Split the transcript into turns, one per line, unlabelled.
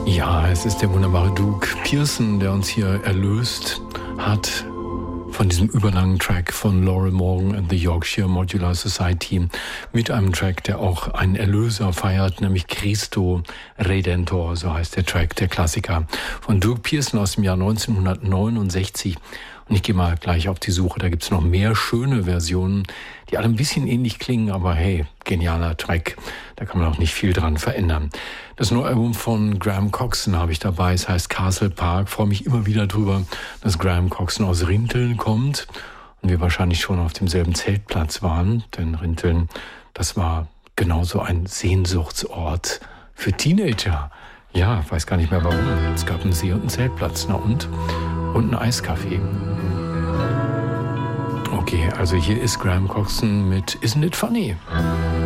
Ja, es ist der wunderbare Doug Pearson, der uns hier erlöst hat von diesem überlangen Track von Laurel Morgan and the Yorkshire Modular Society mit einem Track, der auch einen Erlöser feiert, nämlich Christo Redentor, so heißt der Track, der Klassiker von Doug Pearson aus dem Jahr 1969. Und ich gehe mal gleich auf die Suche, da gibt's noch mehr schöne Versionen, die alle ein bisschen ähnlich klingen, aber hey, genialer Track, da kann man auch nicht viel dran verändern. Das neue Album von Graham Coxon habe ich dabei, es heißt Castle Park, freue mich immer wieder drüber, dass Graham Coxon aus Rinteln kommt und wir wahrscheinlich schon auf demselben Zeltplatz waren, denn Rinteln, das war genauso ein Sehnsuchtsort für Teenager. Ja, weiß gar nicht mehr warum, es gab einen See und einen Zeltplatz, na und einen Eiskaffee. Okay, also hier ist Graham Coxon mit Isn't It Funny?